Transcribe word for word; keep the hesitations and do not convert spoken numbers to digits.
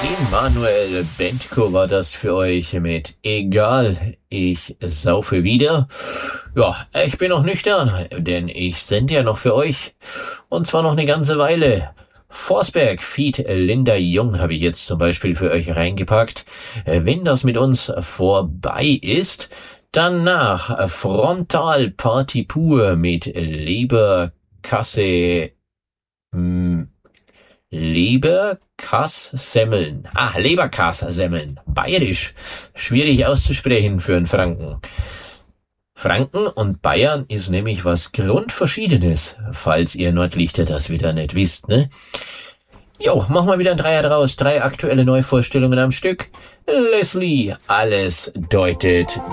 Emanuel Bentko war das für euch mit Egal, ich saufe wieder. Ja, ich bin noch nüchtern, denn ich sende ja noch für euch. Und zwar noch eine ganze Weile. Forsberg, Feat. Linda Jung habe ich jetzt zum Beispiel für euch reingepackt. Wenn das mit uns vorbei ist, danach Frontal Party pur mit Leberkasse, hm, Leberkass-Semmeln. Ah, Leberkass-Semmeln. Bayerisch. Schwierig auszusprechen für einen Franken. Franken und Bayern ist nämlich was Grundverschiedenes, falls ihr Nordlichter das wieder nicht wisst, ne? Jo, machen wir wieder ein Dreier draus. Drei aktuelle Neuvorstellungen am Stück. Leslie, alles deutet